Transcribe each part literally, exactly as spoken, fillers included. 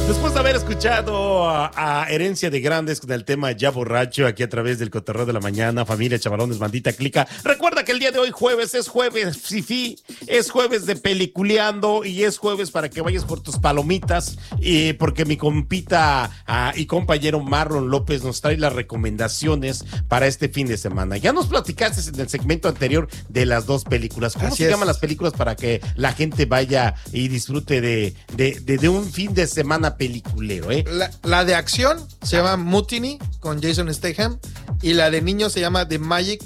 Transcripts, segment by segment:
Después de haber escuchado a, a Herencia de Grandes con el tema Ya Borracho, aquí a través del Cotorreo de la Mañana, familia, chavalones, bandita, clica. Recuerda que el día de hoy jueves es jueves fifi, es jueves de peliculeando y es jueves para que vayas por tus palomitas, eh, porque mi compita ah, y compañero Marlon López nos trae las recomendaciones para este fin de semana. Ya nos platicaste en el segmento anterior de las dos películas. ¿Cómo Así se es. llaman las películas para que la gente vaya y disfrute de, de, de, de un fin de semana peliculero, eh? La, la de acción se llama Mutiny con Jason Statham y la de niños se llama The Magic.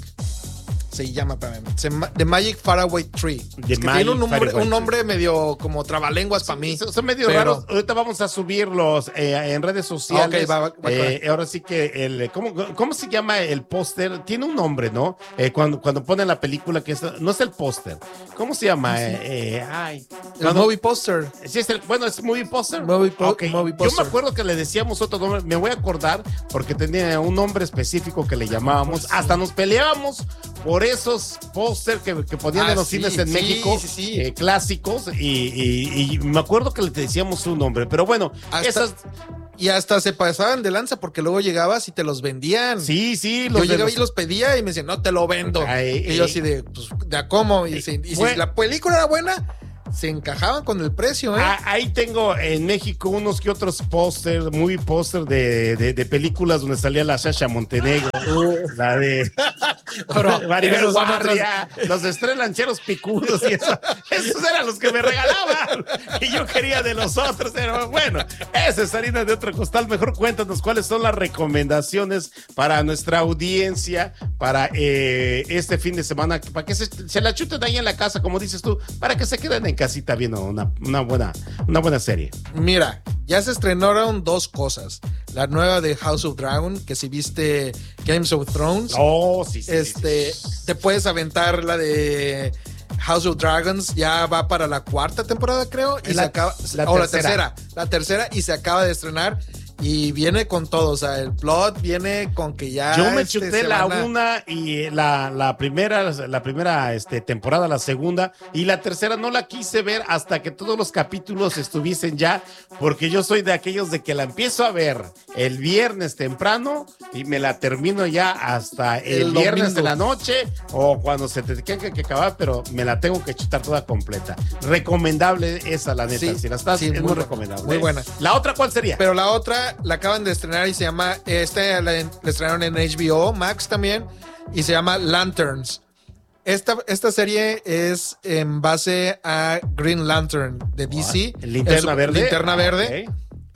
Se llama, espérame, se llama The Magic Faraway Tree. The Es que Magic tiene un nombre, Faraway un nombre medio como trabalenguas para mí. Son, son medio pero- raros. Ahorita vamos a subirlos eh, en redes sociales. Ok, va, va, va, Eh, ahora sí que el ¿cómo, cómo se llama el póster? Tiene un nombre, ¿no? Eh, cuando, cuando ponen la película que es, no es el póster. ¿Cómo se llama? Eh, eh, ay. El Cuando- movie poster. Sí, es el, bueno, es movie poster. Movie po- Ok. movie Yo poster. me acuerdo que le decíamos otro nombre, me voy a acordar porque tenía un nombre específico que le llamábamos. Hasta nos peleábamos por esos póster que, que ponían Ah, en los sí, cines en sí, México, sí, sí. eh, clásicos, y, y- y me acuerdo que le decíamos un nombre, pero bueno, Hasta- esas, Y hasta se pasaban de lanza porque luego llegabas y te los vendían. sí, sí, Yo los de llegaba los- y los pedía y me decían, no, te lo vendo. Ay, y yo ay. así de, pues, ¿de a cómo? Y, si, y si Bueno. la película era buena, se encajaban con el precio, ¿eh? Ah, ahí tengo en México unos que otros póster, muy póster de, de, de películas donde salía la Sasha Montenegro, la de Pero- Maribel esos son Guardia, los estrelancheros picudos y eso, esos eran los que me regalaban y yo quería de los otros, pero bueno, esa es harina de otro costal. Mejor cuéntanos cuáles son las recomendaciones para nuestra audiencia para eh, este fin de semana, para que se, se la chuten ahí en la casa, como dices tú, para que se queden en casita viendo una, una, buena, una buena serie. Mira, ya se estrenaron dos cosas. La nueva de House of Dragon, que si viste Games of Thrones, Oh, sí, sí. este, sí, sí. te puedes aventar la de House of Dragons, ya va para la cuarta temporada, creo, y La- se acaba, la o la tercera. tercera, la tercera, y se acaba de estrenar. Y viene con todo, o sea, el plot viene con que ya. Yo me este, chuté se la van a- una y la, la primera, la primera este, temporada, la segunda, y la tercera no la quise ver hasta que todos los capítulos estuviesen ya, porque yo soy de aquellos de que la empiezo a ver el viernes temprano y me la termino ya hasta el, El viernes domingo. de la noche o cuando se te tenga que acabar, pero me la tengo que chutar toda completa. Recomendable esa, la neta. Sí, si la estás, sí, es muy muy buena, recomendable. muy buena. ¿La otra cuál sería? Pero la otra la acaban de estrenar y se llama, esta la, la estrenaron en H B O Max también, y se llama Lanterns. Esta, esta serie es en base a Green Lantern de D C. Linterna Es- verde. Linterna Ah, verde. ok.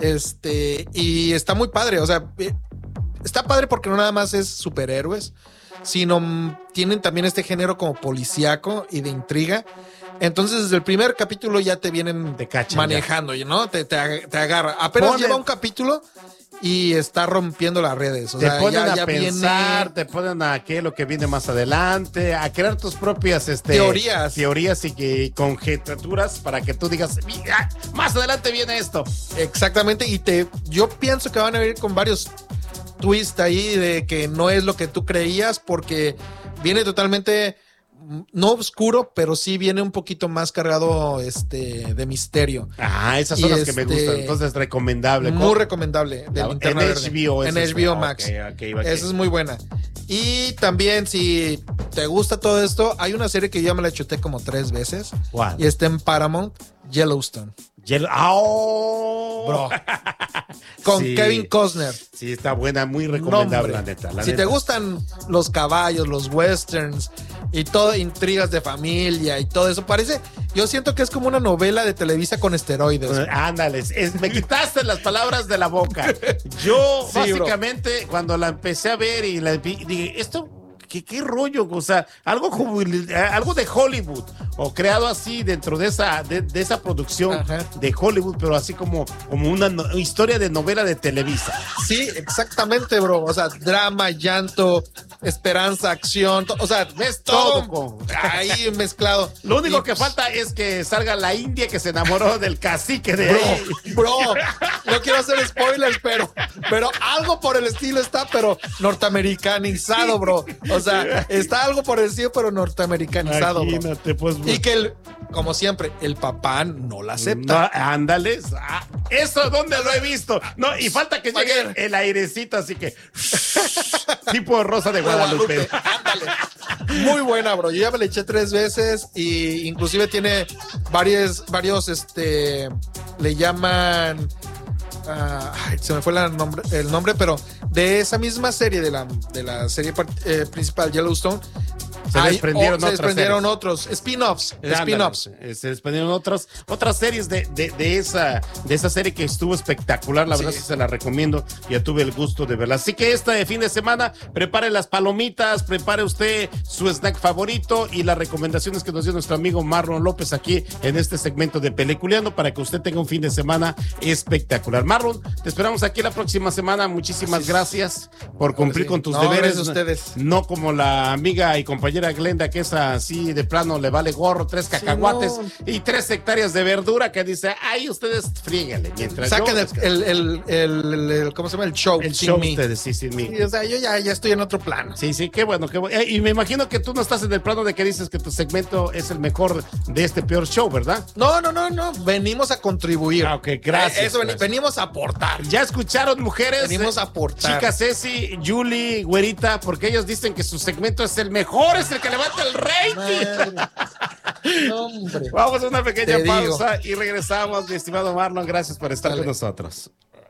Este, y está muy padre, o sea, eh, está padre porque no nada más es superhéroes, sino mm, tienen también este género como policíaco y de intriga. Entonces, desde el primer capítulo ya te vienen Te cachan, manejando, ¿no? Te, te, ag- te agarra. Apenas Ponen- lleva un capítulo y está rompiendo las redes. O Te sea, ponen ya, a ya pensar, viene. te ponen a qué lo que viene más adelante, a crear tus propias este, Teorías. teorías y que conjeturas para que tú digas, mira, más adelante viene esto. Exactamente. Y te, yo pienso que van a ir con varios twists ahí de que no es lo que tú creías, porque viene totalmente. No oscuro, pero sí viene un poquito más cargado este, de misterio. Ah, esas son Y las que me este, gustan, entonces recomendable. Muy recomendable. De La- Linterna en Verde. H B O En es H B O ese. Max. Ok, ok, ok. Esa es muy buena. Y también, si te gusta todo esto, hay una serie que yo ya me la chuté como tres veces. ¿Cuál? Y está en Paramount, Yellowstone. Yellow- ¡Ah! ¡Oh! Bro. Con Sí. Kevin Costner. Sí, está buena, muy recomendable, Nombre. la neta. la Si neta. te gustan los caballos, los westerns y todo, intrigas de familia y todo eso, parece, yo siento que es como una novela de Televisa con esteroides. Eh, Ándale, es- me quitaste las palabras de la boca. Yo, Sí, bro. básicamente, cuando la empecé a ver y la vi, dije, ¿esto? ¿Qué, qué rollo? O sea, algo, jubil- eh, algo de Hollywood, o creado así dentro de esa, de, de esa producción Ajá. de Hollywood, pero así como, como una no- historia de novela de Televisa. Sí, exactamente, bro. O sea, drama, llanto, esperanza, acción, to- o sea, ves todo, Todo con- ahí mezclado. Lo único Y, que falta es que salga la India que se enamoró del cacique de Bro, ahí. bro, no quiero hacer spoilers, pero, pero algo por el estilo está, pero norteamericanizado, bro. O sea, está algo por el estilo, pero norteamericanizado, Imagínate, bro. pues, y que el, como siempre, el papá no la acepta. No, ándales. Ah, eso dónde lo he visto. No, y falta que llegue el, el airecito, así que tipo Rosa de Guadalupe. Ándale. Muy buena, bro. Yo ya me la eché tres veces y inclusive tiene varios, varios, este, le llaman, uh, ay, se me fue la nombre, el nombre, pero de esa misma serie, de la, de la serie eh, principal Yellowstone, se hay, desprendieron, oh, se desprendieron series. otros spin-offs, Ándale, spin-offs. Se desprendieron otras, otras series de, de, de, esa, de esa serie que estuvo espectacular. La sí. verdad, sí se la recomiendo. Ya tuve el gusto de verla. Así que este fin de semana, prepare las palomitas, prepare usted su snack favorito y las recomendaciones que nos dio nuestro amigo Marlon López aquí en este segmento de Peliculeando para que usted tenga un fin de semana espectacular. Marlon, te esperamos aquí la próxima semana. Muchísimas Así gracias por cumplir sí. con tus no, deberes. Ustedes. No como la amiga y compañera Glenda, que es así de plano, le vale gorro, tres cacahuates sí, no. y tres hectáreas de verdura, que dice, ay, ustedes fríguenle. Mientras saquen yo, el, el, el, el, el, ¿cómo se llama? El show. El sin show mí. ustedes, sí, sin mí. Sí, o sea, yo ya, ya estoy en otro plano. Sí, sí, qué bueno, qué bueno. Eh, y me imagino que tú no estás en el plano de que dices que tu segmento es el mejor de este peor show, ¿verdad? No, no, no, no. Venimos a contribuir. Ah, ok, gracias. Eh, eso, gracias. Venimos a aportar. Ya escucharon, mujeres. Venimos a aportar. Chicas Ceci, Julie, Güerita, porque ellos dicen que su segmento es el mejor, es el que levanta el rating. No, hombre. Vamos a una pequeña Te pausa digo. y regresamos, mi estimado Marlon. Gracias por estar Dale. con nosotros.